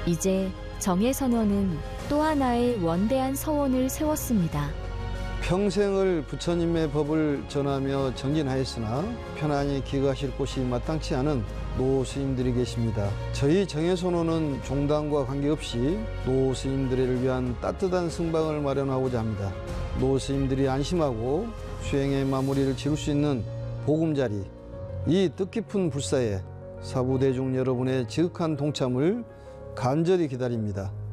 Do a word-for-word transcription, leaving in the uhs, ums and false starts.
이제 정예선원은 또 하나의 원대한 서원을 세웠습니다. 평생을 부처님의 법을 전하며 정진하였으나 편안히 기거하실 곳이 마땅치 않은 노 스님들이 계십니다. 저희 정예선원은 종단과 관계없이 노 스님들을 위한 따뜻한 승방을 마련하고자 합니다. 노 스님들이 안심하고 수행의 마무리를 지을 수 있는 보금자리, 이 뜻깊은 불사에 사부대중 여러분의 지극한 동참을 간절히 기다립니다.